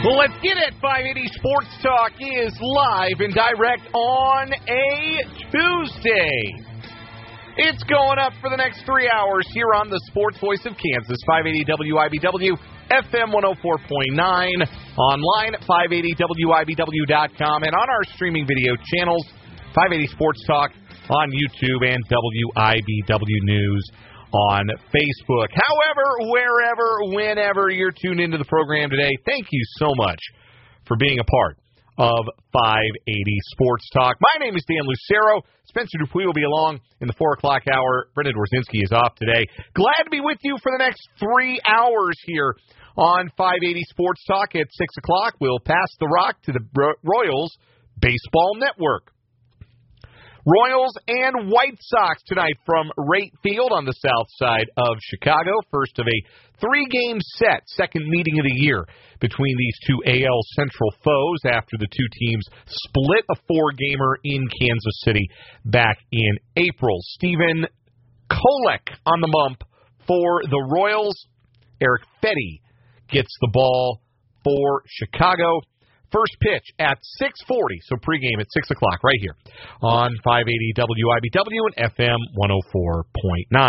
Let's get it. 580 Sports Talk is live and direct on a Tuesday. It's going up for the next 3 hours here on the Sports Voice of Kansas, 580 WIBW, FM 104.9, online at 580WIBW.com, and on our streaming video channels, 580 Sports Talk on YouTube and WIBW News on Facebook. However, wherever, whenever you're tuned into the program today, thank you so much for being a part of 580 Sports Talk. My name is Dan Lucero. Spencer Dupuis will be along in the 4 o'clock hour. Brendan Dworzinski is off today. Glad to be with you for the next 3 hours here on 580 Sports Talk. At 6 o'clock, we'll pass the rock to the Royals Baseball Network. Royals and White Sox tonight from Rate Field on the south side of Chicago. First of a 3-game set, second meeting of the year between these two AL Central foes after the two teams split a 4-gamer in Kansas City back in April. Stephen Kolek on the bump for the Royals. Eric Fetty gets the ball for Chicago. First pitch at 6:40, so pregame at 6 o'clock right here on 580 WIBW and FM 104.9.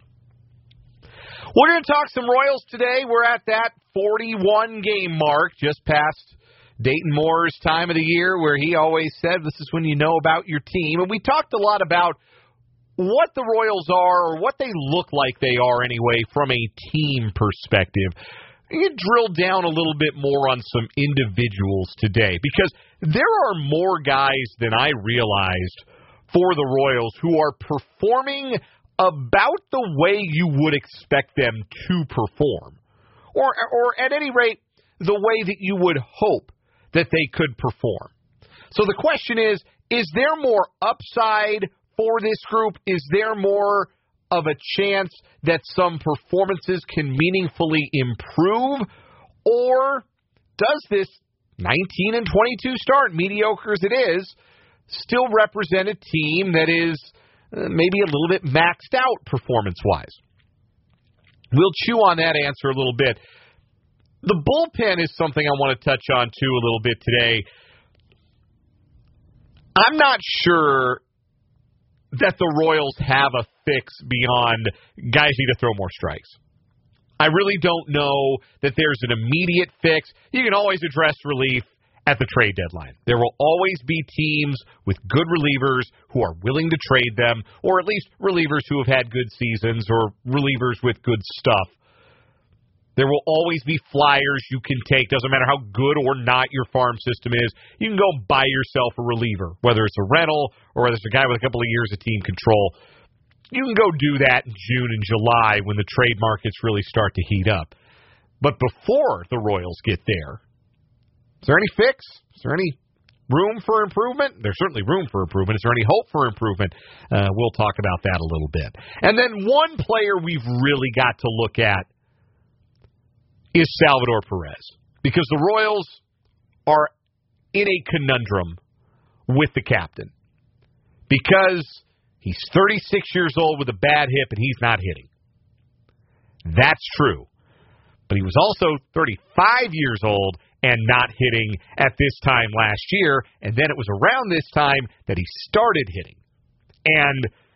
We're going to talk some Royals today. We're at that 41-game mark, just past Dayton Moore's time of the year where he always said this is when you know about your team. And we talked a lot about what the Royals are, or what they look like they are anyway, from a team perspective. You drill down a little bit more on some individuals today, because there are more guys than I realized for the Royals who are performing about the way you would expect them to perform, or at any rate, the way that you would hope that they could perform. So the question is there more upside for this group? Is there more of a chance that some performances can meaningfully improve? Or does this 19-22 start, mediocre as it is, still represent a team that is maybe a little bit maxed out performance-wise? We'll chew on that answer a little bit. The bullpen is something I want to touch on, too, a little bit today. I'm not sure that the Royals have a fix beyond guys need to throw more strikes. I really don't know that there's an immediate fix. You can always address relief at the trade deadline. There will always be teams with good relievers who are willing to trade them, or at least relievers who have had good seasons, or relievers with good stuff. There will always be flyers you can take. Doesn't matter how good or not your farm system is. You can go buy yourself a reliever, whether it's a rental or whether it's a guy with a couple of years of team control. You can go do that in June and July when the trade markets really start to heat up. But before the Royals get there, is there any fix? Is there any room for improvement? There's certainly room for improvement. Is there any hope for improvement? We'll talk about that a little bit. And then one player we've really got to look at is Salvador Perez, because the Royals are in a conundrum with the captain, because he's 36 years old with a bad hip and he's not hitting. That's true. But he was also 35 years old and not hitting at this time last year, and then it was around this time that he started hitting. And